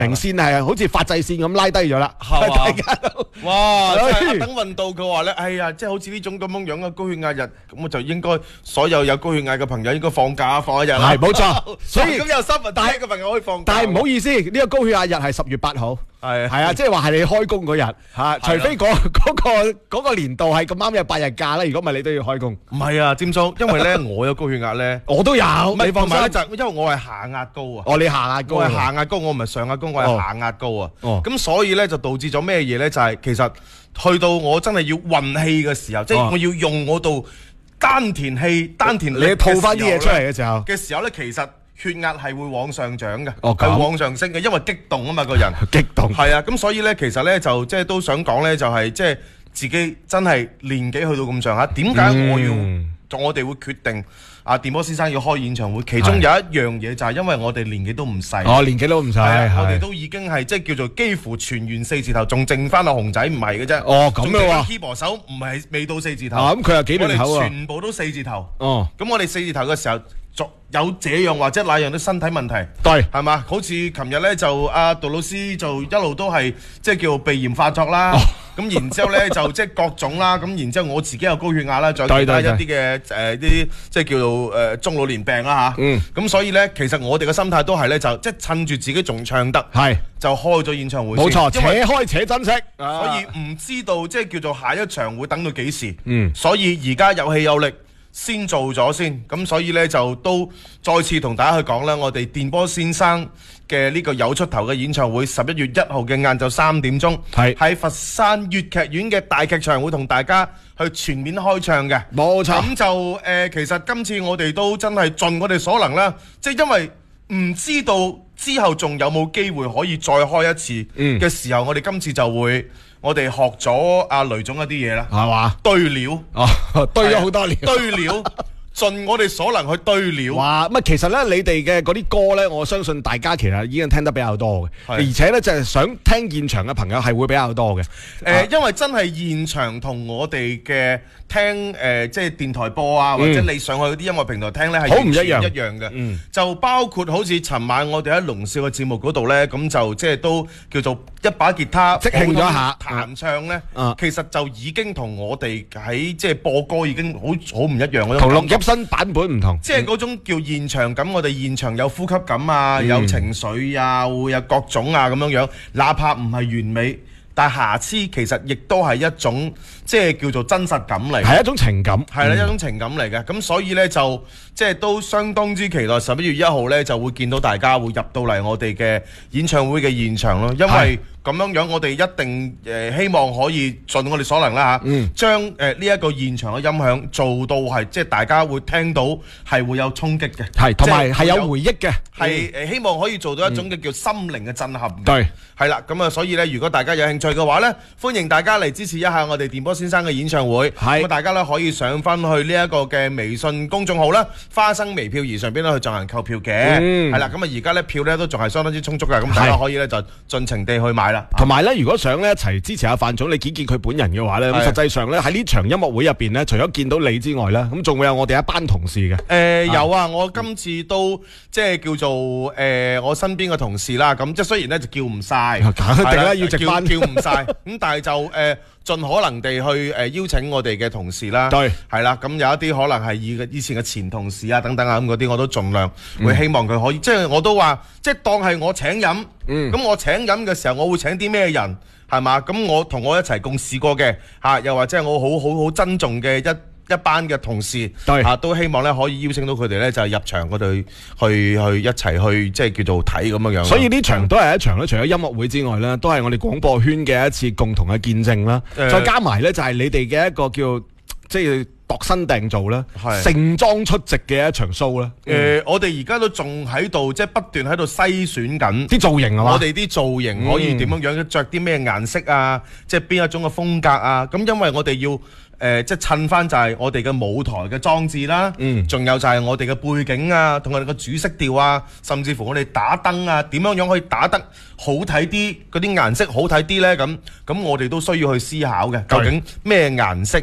明線係好似發際線咁拉低咗啦， 係嘛大家都哇！真係等運到佢話咧，哎呀，即係好似呢種咁樣嘅高血壓日，咁我就應該所有有高血壓嘅朋友應該放假放一日啦。 係冇錯，所以咁有新聞睇嘅朋友可以放假。 但係唔好意思，呢個高血壓日係10月8號。係啊，即係話係你開工嗰日嚇，除非嗰個年度係咁啱有8日假啦，如果唔係你都要開工。 唔係啊，佔叔，因為咧我有高血壓咧， 我都有。你放心， 就因為我係下壓高啊。 哦，你下壓高， 我係下壓高，我唔係上壓高，我係下壓高啊。咁所以咧就導致咗咩嘢咧？就係其實去到我真係要運氣嘅時候，即係我要用我到丹田氣、丹田力， 你吐翻啲嘢出嚟嘅時候咧，其實血壓係會往上漲嘅， 係往上升嘅，因為激動啊嘛個人， 激動係啊，咁所以咧其實咧就即係都想講咧，就係即係自己真係年紀去到咁上下，點解我哋會決定阿電波先生要開演唱會？其中有一樣嘢就係因為我哋年紀都唔細， 年紀都唔細， 我哋都已經係即係叫做幾乎全完4字頭，仲剩翻阿熊仔唔係嘅啫。 咁樣喎 keyboard 手唔係未到4字頭。 咁佢又幾年頭啊？ 我哋全部都4字頭。咁我哋4字頭嘅時候，有這樣或者那樣的身體問題， 對， 係嘛？好似琴日咧就阿杜老師就一路都係即係叫鼻炎發作啦。咁然之後咧就即係各種啦。咁然之後我自己有高血壓啦，再其他一啲嘅啲即係叫做中老年病啦嚇。咁所以咧，其實我哋嘅心態都係咧，就即係趁住自己仲唱得，就開咗演唱會。 冇錯，且開且珍惜。 所以唔知道即係叫做下一場會等到幾時。所以而家有氣有力。先做咗先，咁所以呢，就都再次同大家去講啦，我哋電波先生嘅呢個有出頭嘅演唱會11月1號嘅晏晝3點鐘，喺佛山粵劇院嘅大劇場會同大家去全面開唱嘅。 冇錯。 咁就其實今次我哋都真係盡我哋所能啦，即係因為唔知道之後仲有冇機會可以再開一次嘅時候，我哋今次就會。我哋學咗阿雷總一啲嘢啦， 係嘛？ 堆料， 堆咗好多料， 堆料，盡我哋所能去堆料。 哇！其實咧，你哋嘅嗰啲歌咧，我相信大家其實已經聽得比較多嘅，而且咧就係想聽現場嘅朋友係會比較多嘅。 因為真係現場同我哋嘅聽即係電台播啊，或者你上去嗰啲音樂平台聽咧係好唔一樣嘅。就包括好似尋晚我哋喺龍少嘅節目嗰度咧，咁就即係都叫做一把吉他即興咗下彈唱咧，其實就已經同我哋喺即係播歌已經好唔一樣嗰種。 同錄音新版本唔同， 即係嗰種叫現場感。我哋現場有呼吸感啊，有情緒啊，會有各種啊咁樣，哪怕唔係完美。但瑕疵其實亦都係一種即係叫做真實感嚟， 係一種情感， 係啦，一種情感嚟嘅。咁所以呢，就即係都相當之期待11月1號呢就會見到大家會入到嚟我哋嘅演唱會嘅現場咯。因為咁樣我哋一定希望可以盡我哋所能啦嚇，將呢一個現場嘅音響做到係即係大家會聽到係會有衝擊嘅， 係同埋係有回憶嘅， 係希望可以做到一種嘅叫心靈嘅震撼。 對， 係啦，咁啊，所以呢，如果大家有興趣嘅話呢，歡迎大家嚟支持一下我哋電波先生嘅演唱會。咁大家呢可以上翻去呢一個嘅微信公眾號啦，花生微票儀上邊咧去進行購票嘅。係啦，咁啊而家呢票呢都仲係相當之充足嘅，咁大家可以呢就盡情地去買啦。 同埋呢，如果想呢一齊支持下范總，你見佢本人嘅話呢，咁實際上呢喺呢場音樂會入邊呢，除咗見到你之外呢，咁仲會有我哋一班同事嘅。 有啊，我今次都即係叫做我身邊嘅同事啦，咁即係雖然呢就叫唔晒。 肯定啦，要值班叫唔晒，咁但係就盡可能地去邀請我哋嘅同事啦， 對， 係啦，咁有一啲可能係以前嘅前同事啊等等啊咁嗰啲，我都盡量會希望佢可以，即係我都話，即係當係我請飲，咁我請飲嘅時候，我會請啲咩人係嘛？咁我同我一齊共事過嘅又或者係我好珍重嘅一班嘅同事，都希望咧可以邀請到佢哋咧就入場嗰度去一齊去即係叫做睇咁樣。 所以呢場都係一場咧，除咗音樂會之外咧，都係我哋廣播圈嘅一次共同嘅見證啦。再加埋咧就係你哋嘅一個叫即係度身訂造啦，盛裝出席嘅一場 show 啦。 我哋而家都仲喺度即係不斷喺度篩選緊啲造型啊嘛。 我哋啲造型可以點樣着啲咩顏色啊？即係邊一種嘅風格啊？咁因為我哋要即係襯翻就係我哋嘅舞台嘅裝置啦，仲有就係我哋嘅背景啊，同我哋嘅主色調啊，甚至乎我哋打燈啊，點樣可以打得好睇啲，嗰啲顏色好睇啲呢？咁我哋都需要去思考嘅，究竟咩顏色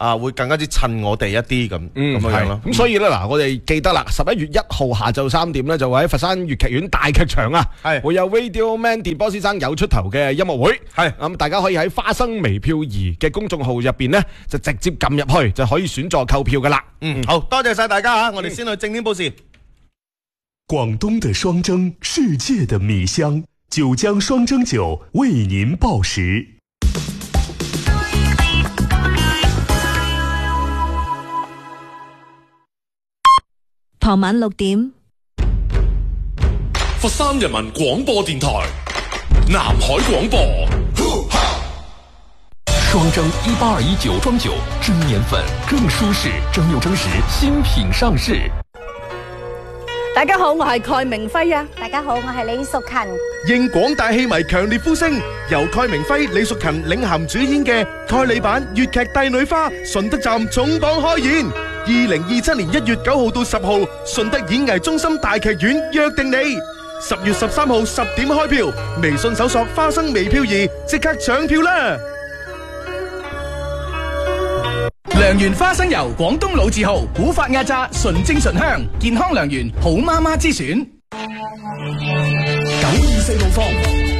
會更加之襯我哋一啲咁樣咯。 咁所以咧嗱，我哋記得啦，11月1號下晝3點咧，就會喺佛山粵劇院大劇場啊，會有 Radio Man 電波先生有出頭嘅音樂會。咁大家可以喺花生微票兒嘅公眾號入邊呢，就直接撳入去就可以選座購票噶啦。 好多謝晒大家吓，我哋先去正點報時。 廣東的雙蒸，世界的米香，九江雙蒸酒為您報時。 傍晚6點， 佛山人民廣播電台南海廣播。 雙蒸1821酒莊酒，蒸年份更舒適，蒸餾蒸時新品上市。 大家好，我係蓋明輝啊！ 大家好，我係李淑勤。 應廣大戲迷強烈呼聲，由蓋明輝、李淑勤領銜主演嘅蓋里版粵劇《帝女花》順德站重磅開演。2027年1月9號到10號，順德演藝中心大劇院約定你。10月13號10點開票，微信搜索花生微票兒，即刻搶票啦！ 良緣花生油，廣東老字號，古法壓榨，純正醇香，健康良緣，好媽媽之選。924路況。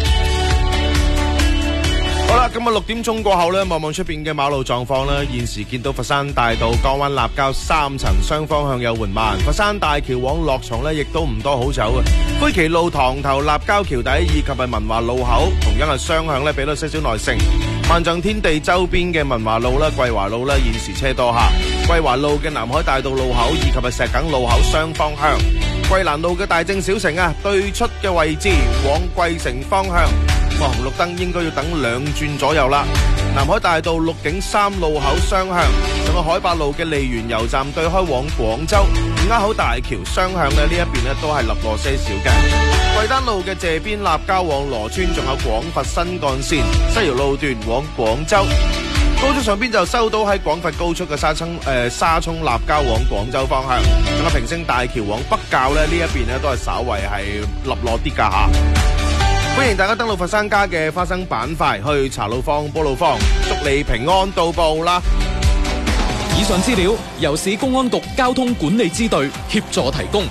好啦，咁6點鐘過後呢，望望出邊嘅馬路狀況呢，現時見到佛山大道江灣立交3層雙方向有緩慢，佛山大橋往樂松呢亦都唔多好走嘅。灰旗路塘頭立交橋底以及係文華路口，同樣係雙向呢俾到些少耐性。萬象天地周邊嘅文華路啦、桂華路啦，現時車多下。桂華路嘅南海大道路口以及係石梗路口雙方向。桂蘭路嘅大正小城啊，對出嘅位置往桂城方向，紅綠燈應該要等2轉左右啦。南海大道鹿景3路口雙向，仲有海八路嘅利園油站對開往廣州，五鴉口大橋雙向呢一邊呢都係立落些少嘅。桂丹路嘅謝邊立交往羅村，仲有廣佛新幹線西瑤路段往廣州。高速上邊就收到喺廣佛高速嘅沙涌立交往廣州方向，仲有平星大橋往北滘呢一邊呢都係稍為係立落啲噶吓。歡迎大家登錄佛山家嘅花生板塊，去茶路坊、煲路坊，祝你平安到埗啦！ 以上資料由市公安局交通管理支隊協助提供。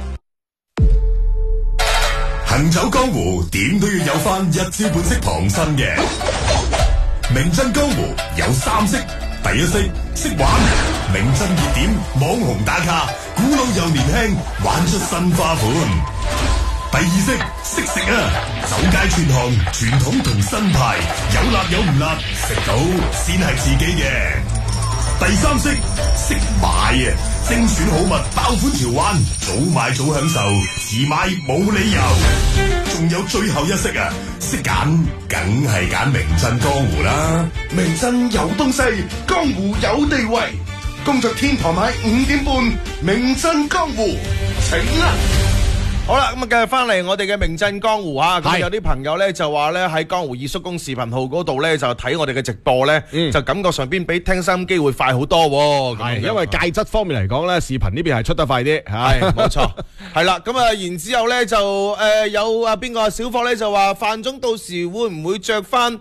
行走江湖，點都要有翻一招半式旁身嘅。名震江湖有3式，第一式識玩，名震熱點，網紅打卡，古老又年輕，玩出新花款。第二式識食啊，走街串巷，傳統同新派，有辣有唔辣，食到先係自己嘅。第三式識買啊，精選好物，爆款潮玩，早買早享受，遲買冇理由。仲有最後一式啊，識揀，梗係揀名震江湖啦。 名震有東西，江湖有地位。工作天台買5點半，名震江湖，請啦！好啦，咁啊，繼續翻嚟我哋嘅名震江湖吓，咁有啲朋友咧就話咧喺江湖二叔公視頻號嗰度咧就睇我哋嘅直播咧，就感覺上邊比聽收音機會快好多。 係因為介質方面嚟講咧，視頻呢邊係出得快啲。 係冇錯，係啦，咁啊，然之後咧就有啊邊個小霍咧就話范總到時會唔會着翻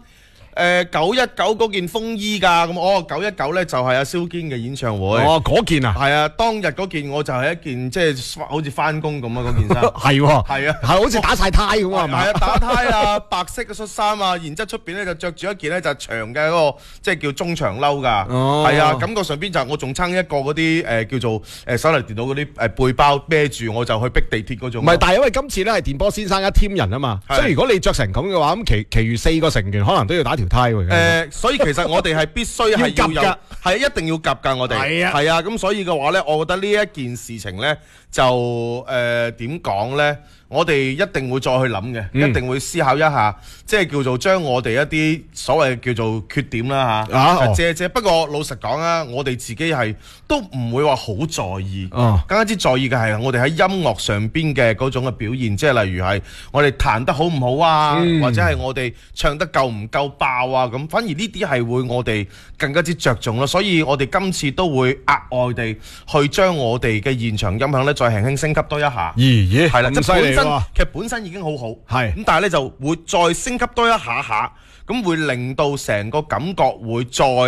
919嗰件風衣噶？咁919咧就係阿蕭堅嘅演唱會。 嗰件啊？ 係啊，當日嗰件我就係一件即係好似翻工咁啊，嗰件衫。係啊， 係好似打晒呔咁啊，係咪？ 係啊，打呔啊，白色嘅恤衫啊，然之後出邊咧就着住一件咧就長嘅嗰個即係叫中長褸噶。係啊，感覺上邊就我仲撐一個嗰啲叫做手提電腦嗰啲背包孭住，我就去逼地鐵嗰種。 唔係，但係因為今次咧係電波先生一 team 人啊嘛，所以如果你着成咁嘅話，咁其餘4個成員可能都要打條呔。 所以其實我哋係必須係要有，係一定要夾㗎，我哋係啊，咁所以嘅話咧，我覺得呢一件事情咧就點講咧？我哋一定會再去諗嘅，一定會思考一下，即係叫做將我哋一啲所謂叫做缺點啦遮。不過老實講啊，我哋自己係都唔會話好在意，更加之在意嘅係我哋喺音樂上邊嘅嗰種嘅表現，即係例如係我哋彈得好唔好啊，或者係我哋唱得夠唔夠爆啊咁。反而呢啲係會我哋更加之着重咯，所以我哋今次都會額外地去將我哋嘅現場音響咧再輕輕升級多一下。 咦， 係啦，即係本身其實本身已經好好， 係咁，但係咧就會再升級多一下，咁會令到成個感覺會再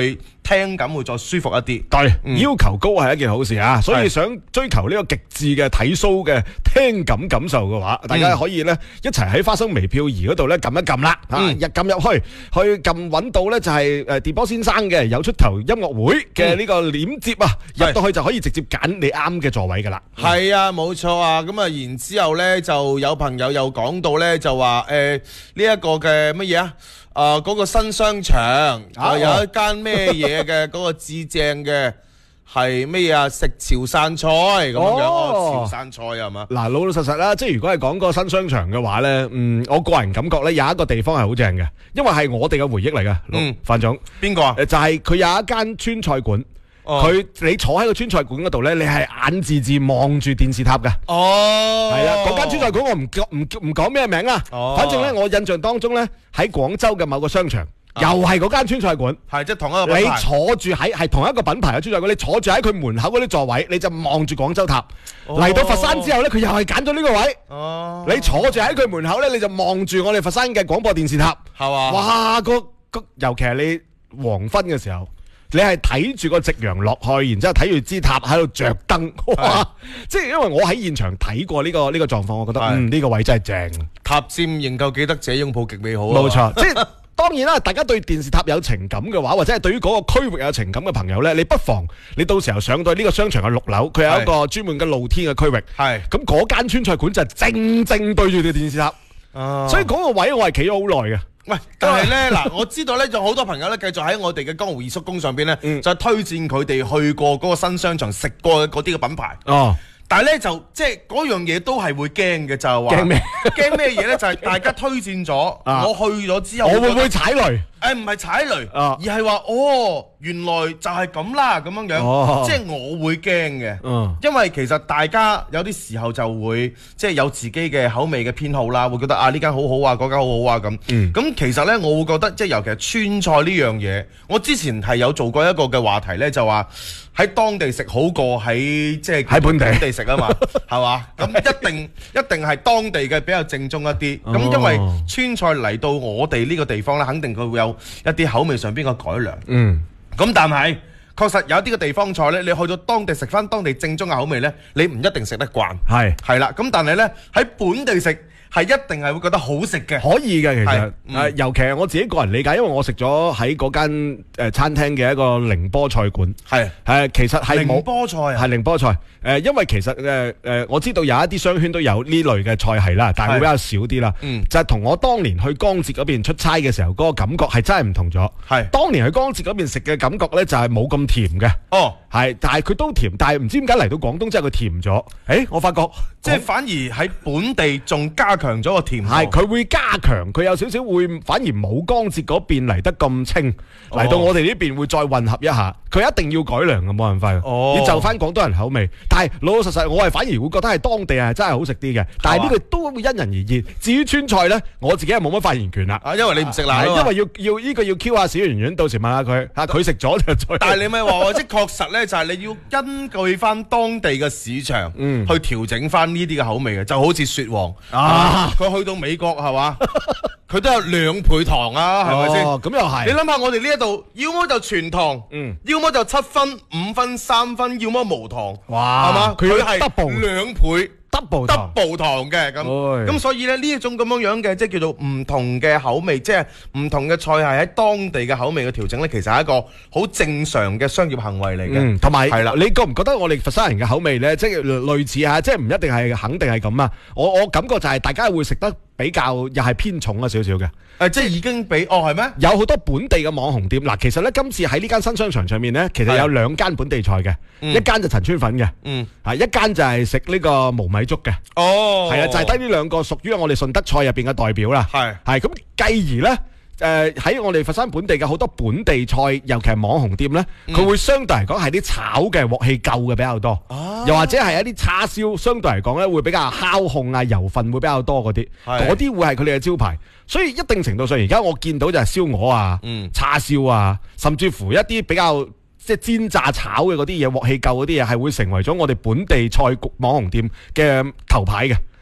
聽感會再舒服一啲。 對，要求高係一件好事啊，所以想追求呢個極致嘅睇 show 嘅聽感受嘅話，大家可以咧一齊喺花生微漂移嗰度咧撳一撳啦，撳入去撳揾到咧就係電波先生嘅有出頭音樂會嘅呢個鏈接啊，入到去就可以直接揀你啱嘅座位噶啦。 係啊，冇錯啊，咁啊然之後咧就有朋友又講到咧就話呢一個嘅乜嘢啊？嗰個新商場有一間咩嘢嘅嗰個至正嘅係咩啊？食潮汕菜咁樣潮汕菜係嘛？ 嗱，老實啦，即係如果係講個新商場嘅話咧，我個人感覺咧有一個地方係好正嘅，因為係我哋嘅回憶嚟嘅。范總， 邊個啊？ 就係佢有一間川菜館。你坐喺個川菜館嗰度咧，你係眼字望住電視塔噶。係啦，嗰間川菜館我唔講咩名啊。反正咧，我印象當中咧喺廣州嘅某個商場，又係嗰間川菜館， 係即係同一個品牌。 你坐住係同一個品牌嘅川菜館，你坐住喺佢門口嗰啲座位，你就望住廣州塔。嚟到佛山之後咧，佢又係揀咗呢個位。你坐住喺佢門口咧，你就望住我哋佛山嘅廣播電視塔。 係嘛？ 哇！尤其係你黃昏嘅時候。你係睇住個夕陽落去，然之後睇住支塔喺度着燈，哇！即係因為我喺現場睇過呢個狀況，我覺得呢個位真係正。 塔尖仍舊記得這擁抱極美好。 冇錯，即係當然啦，大家對電視塔有情感嘅話，或者係對於嗰個區域有情感嘅朋友呢，你不妨你到時候上到呢個商場嘅6樓，佢有一個專門嘅露天嘅區域。係咁嗰間川菜館就係正對住條電視塔，所以嗰個位我係企咗好耐嘅。 喂，但係咧嗱，我知道咧，就好多朋友咧，繼續喺我哋嘅江湖二叔公上邊咧，就推薦佢哋去過嗰個新商場食過嗰啲嘅品牌。但係咧就即係嗰樣嘢都係會驚嘅，就係話驚咩嘢咧？就係大家推薦咗，我去咗之後， 我會唔會踩雷？ 唔係踩雷，而係話原來就係咁啦，咁樣樣，即係我會驚嘅，因為其實大家有啲時候就會即係有自己嘅口味嘅偏好啦，會覺得呢間好好啊，嗰間好好啊咁。咁其實呢，我會覺得即係尤其係川菜呢樣嘢，我之前係有做過一個嘅話題呢，就話喺當地食好過喺即係喺本地食啊嘛，係嘛？咁一定係當地嘅比較正宗一啲。咁因為川菜嚟到我哋呢個地方呢，肯定佢會有一啲口味上邊嘅改良。咁但係確實有啲嘅地方菜呢，你去到當地食翻當地正宗嘅口味呢，你唔一定食得慣。係啦，咁但係呢，喺本地食係一定係會覺得好食嘅， 可以嘅其實。尤其係我自己個人理解，因為我食咗喺嗰間餐廳嘅一個寧波菜館。其實係寧波菜啊， 係寧波菜。因為其實我知道有一啲商圈都有呢類嘅菜系啦，但係會比較少啲啦。就係同我當年去江浙嗰邊出差嘅時候，嗰個感覺係真係唔同咗。當年去江浙嗰邊食嘅感覺呢，就係冇咁甜嘅。但係佢都甜，但係唔知點解嚟到廣東之後佢甜咗。我發覺即係反而喺本地仲加強咗個甜度。 佢會加強，佢有少少會反而冇江浙嗰邊嚟得咁清，嚟到我哋呢邊會再混合一下。佢一定要改良嘅，冇辦法。要就翻廣東人口味。但係老老實實，我係反而會覺得係當地係真係好食啲嘅。但係呢個都會因人而異。至於川菜呢，我自己係冇乜發言權啦。 因為你唔食辣， 因為要呢個要 Q 下小圓圓，到時問下佢，佢食咗就再。 但係你咪話即係確實呢，就係你要根據翻當地嘅市場去調整翻呢啲嘅口味嘅，就好似雪王佢去到美國係嘛？佢都有2倍糖啊，係咪先？ 咁又係。 你諗下，我哋呢一度要麼就全糖，要麼就7分、5分、3分，要麼無糖， 哇， 係嘛？ 佢係2倍。double 糖嘅咁所以咧呢一種咁樣嘅即係叫做唔同嘅口味，即係唔同嘅菜系喺當地嘅口味嘅調整咧，其實係一個好正常嘅商業行為嚟嘅。 同埋係啦，你覺唔覺得我哋佛山人嘅口味咧，即係類似嚇，即係唔一定係肯定係咁啊？我感覺就係大家會食得比較又係偏重咗少少嘅。 即係已經比係咩？ 有好多本地嘅網紅店嗱，其實咧今次喺呢間新商場上面咧，其實有2間本地菜嘅，一間就陳村粉嘅，一間就係食呢個無米粥嘅。係啊，就係得呢2個屬於我哋順德菜入邊嘅代表啦。係咁，繼而咧。喺我哋佛山本地嘅好多本地菜，尤其係網紅店呢，佢會相對嚟講係啲炒嘅鑊氣夠嘅比較多，又或者係一啲叉燒，相對嚟講呢會比較烤控啊，油份會比較多嗰啲，嗰啲會係佢哋嘅招牌。所以一定程度上，而家我見到就係燒鵝啊、叉燒啊，甚至乎一啲比較即係煎炸炒嘅嗰啲嘢，鑊氣夠嗰啲嘢，係會成為咗我哋本地菜網紅店嘅頭牌嘅。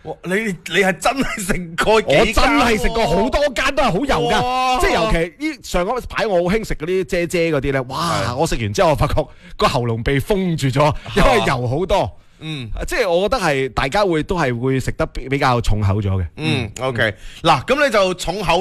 哇你係真係食過幾間喎？ 我真係食過好多間都係好油哇噶，即係尤其呢上嗰排我好興食嗰啲啫嗰啲咧，哇！我食完之後我發覺個喉嚨被封住咗，因為油好多。即係我覺得係大家都係會食得比較重口咗嘅。 OK，嗱咁你就重口。